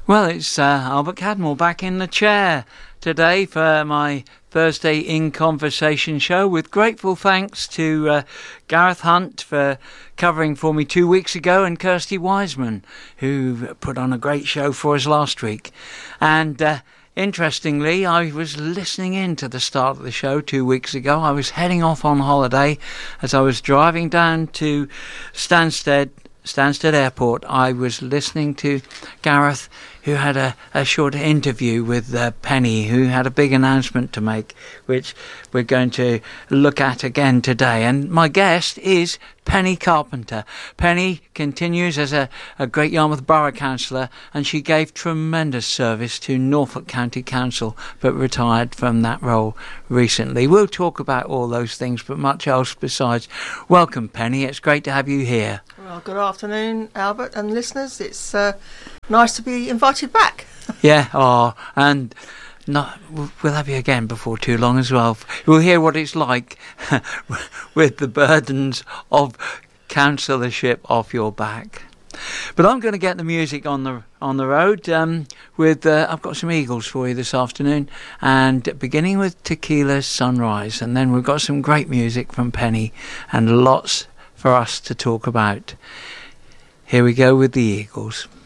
Well, it's Albert Cadmore back in the chair today for my Thursday in Conversation show, with grateful thanks to Gareth Hunt for covering for me 2 weeks ago, and Kirsty Wiseman, who put on a great show for us last week. And interestingly, I was listening in to the start of the show 2 weeks ago. I was heading off on holiday. As I was driving down to Stansted Airport, I was listening to Gareth, who had a short interview with Penny, who had a big announcement to make, which we're going to look at again today. And my guest is Penny Carpenter. Penny continues as a Great Yarmouth Borough Councillor, and she gave tremendous service to Norfolk County Council, but retired from that role recently. We'll talk about all those things, but much else besides. Welcome, Penny. It's great to have you here. Well, good afternoon, Albert and listeners. It's nice to be invited back. Yeah, and we'll have you again before too long as well. We'll hear what it's like with the burdens of councillorship off your back. But I'm going to get the music on the road. I've got some Eagles for you this afternoon, and beginning with Tequila Sunrise, and then we've got some great music from Penny and lots for us to talk about. Here we go with the Eagles.